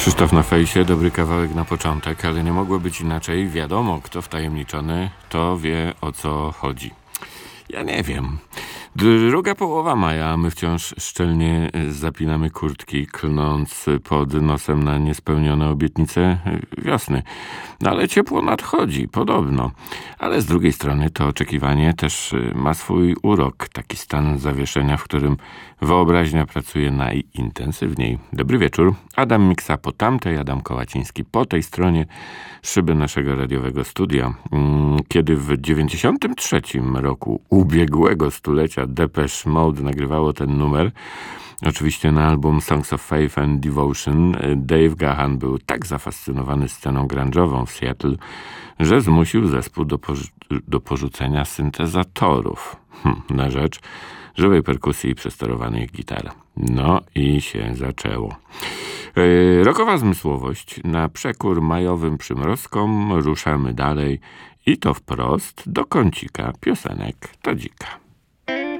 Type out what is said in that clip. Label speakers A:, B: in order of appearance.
A: Krzysztof na fejsie, dobry kawałek na początek, ale nie mogło być inaczej. Wiadomo, kto wtajemniczony, to wie, o co chodzi. Ja nie wiem. Druga połowa maja, a my wciąż szczelnie zapinamy kurtki, klnąc pod nosem na niespełnione obietnice wiosny. No ale ciepło nadchodzi, podobno. Ale z drugiej strony to oczekiwanie też ma swój urok. Taki stan zawieszenia, w którym wyobraźnia pracuje najintensywniej. Dobry wieczór. Adam Miksa po tamtej, Adam Kołaciński po tej stronie szyby naszego radiowego studia. Kiedy w 93 roku ubiegłego stulecia Depeche Mode nagrywało ten numer, oczywiście na album Songs of Faith and Devotion, Dave Gahan był tak zafascynowany sceną grunge'ową w Seattle, że zmusił zespół do porzucenia syntezatorów na rzecz żywej perkusji i przesterowanych gitar. No i się zaczęło. Rockowa zmysłowość na przekór majowym przymrozkom. Ruszamy dalej i to wprost do kącika piosenek to dzika.